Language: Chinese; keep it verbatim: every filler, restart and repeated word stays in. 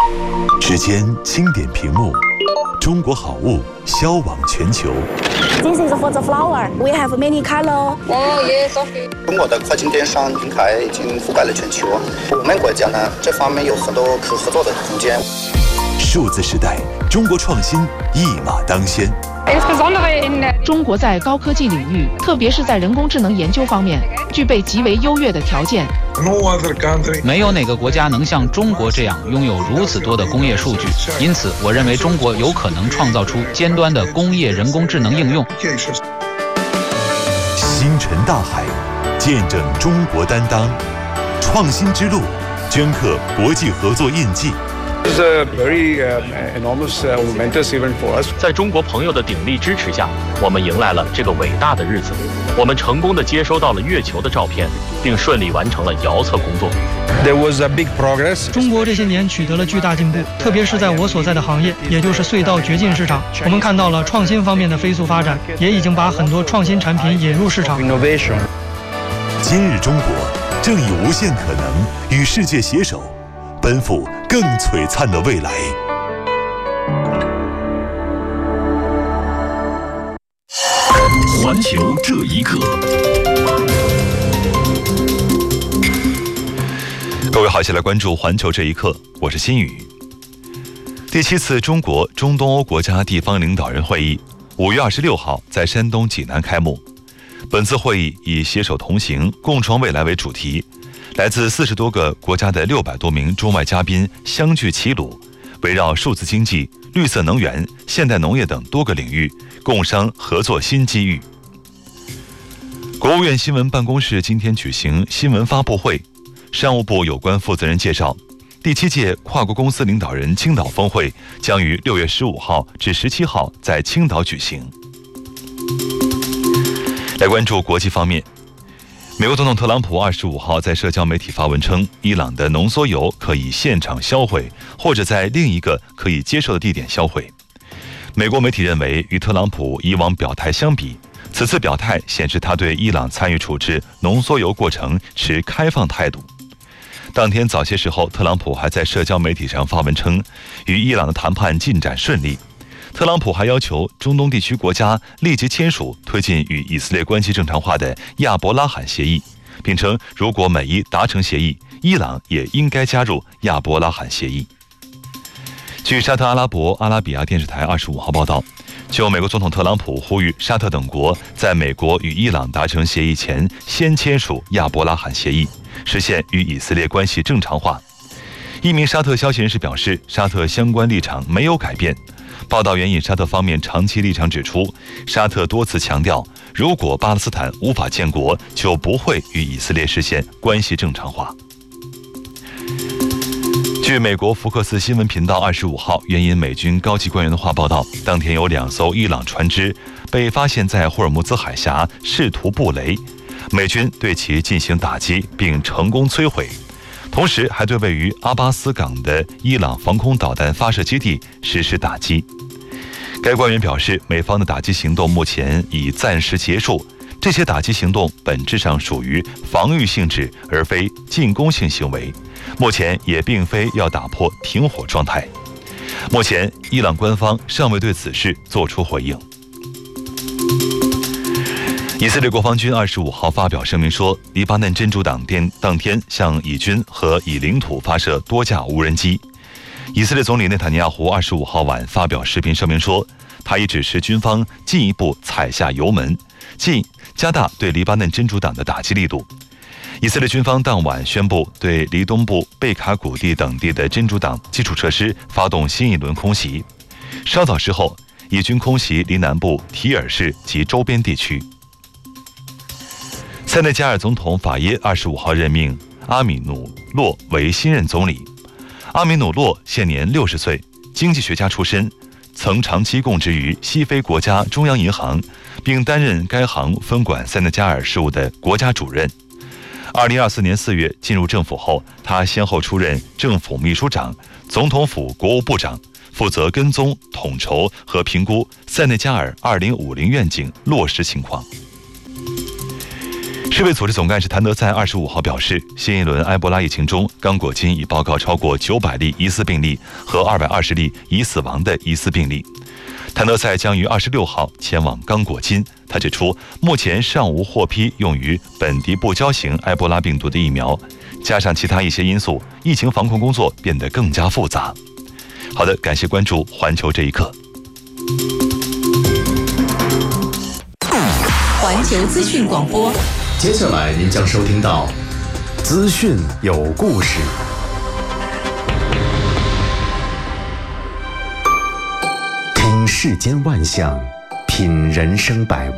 时间轻点屏幕，中国好物销往全球。 This is for the flower. We have many color. Oh yes, okay. 中国的跨境电商平台已经覆盖了全球，我们国家呢这方面有很多可合作的空间。 数字时代，中国创新一马当先。 中国在高科技领域，特别是在人工智能研究方面，具备极为优越的条件。 没有哪个国家能像中国这样拥有如此多的工业数据，因此我认为中国有可能创造出尖端的工业人工智能应用。 星辰大海，见证中国担当，创新之路，镌刻国际合作印记。 It's a very uh, enormous, uh, momentous event for us. 在中国朋友的鼎力支持下，我们迎来了这个伟大的日子。我们成功地接收到了月球的照片，并顺利完成了遥测工作。 There was a big progress. 中国这些年取得了巨大进步，特别是在我所在的行业，也就是隧道掘进市场，我们看到了创新方面的飞速发展，也已经把很多创新产品引入市场。 Innovation. 今日中国正以无限可能与世界携手，奔赴更璀璨的未来。环球这一刻，各位好，一起来关注环球这一刻，我是新宇。第七次中国中东欧国家地方领导人会议五月二十六号在山东济南开幕。本次会议以携手同行共创未来为主题，来自四十多个国家的六百多名中外嘉宾相聚齐鲁，围绕数字经济、绿色能源、现代农业等多个领域共商合作新机遇。国务院新闻办公室今天举行新闻发布会，商务部有关负责人介绍，第七届跨国公司领导人青岛峰会将于六月十五号至十七号在青岛举行。来关注国际方面，美国总统特朗普二十五号在社交媒体发文称，伊朗的浓缩铀可以现场销毁，或者在另一个可以接受的地点销毁。美国媒体认为，与特朗普以往表态相比，此次表态显示他对伊朗参与处置浓缩铀过程持开放态度。当天早些时候，特朗普还在社交媒体上发文称，与伊朗的谈判进展顺利。特朗普还要求中东地区国家立即签署推进与以色列关系正常化的亚伯拉罕协议，并称如果美伊达成协议，伊朗也应该加入亚伯拉罕协议。据沙特阿拉伯阿拉比亚电视台二十五号报道，就美国总统特朗普呼吁沙特等国在美国与伊朗达成协议前先签署亚伯拉罕协议，实现与以色列关系正常化。一名沙特消息人士表示，沙特相关立场没有改变。报道援引沙特方面长期立场指出，沙特多次强调，如果巴勒斯坦无法建国，就不会与以色列实现关系正常化。据美国福克斯新闻频道二十五号援引美军高级官员的话报道，当天有两艘伊朗船只被发现在霍尔木兹海峡试图布雷，美军对其进行打击并成功摧毁，同时还对位于阿巴斯港的伊朗防空导弹发射基地实施打击。该官员表示，美方的打击行动目前已暂时结束，这些打击行动本质上属于防御性质而非进攻性行为，目前也并非要打破停火状态。目前伊朗官方尚未对此事作出回应。以色列国防军二十五号发表声明说，黎巴嫩真主党天当天向以军和以领土发射多架无人机。以色列总理内塔尼亚胡二十五号晚发表视频声明说，他已指示军方进一步踩下油门，进加大对黎巴嫩真主党的打击力度。以色列军方当晚宣布对离东部贝卡谷地等地的真主党基础设施发动新一轮空袭。稍早之后，以军空袭离南部提尔市及周边地区。塞内加尔总统法耶二十五号任命阿米努洛为新任总理。阿米努洛现年六十岁，经济学家出身，曾长期供职于西非国家中央银行，并担任该行分管塞内加尔事务的国家主任。二零二四年四月进入政府后，他先后出任政府秘书长、总统府国务部长，负责跟踪、统筹和评估塞内加尔二零五零愿景落实情况。 世卫组织总干事谭德赛二十五号表示，新一轮埃博拉疫情中，刚果金已报告超过九百例疑似病例和二百二十例已死亡的疑似病例。谭德赛将于二十六号前往刚果金。他指出，目前尚无获批用于本地不交型埃博拉病毒的疫苗，加上其他一些因素，疫情防控工作变得更加复杂。好的，感谢关注环球这一刻。 环球资讯广播， 接下来您将收听到资讯有故事。听世间万象，品人生百味。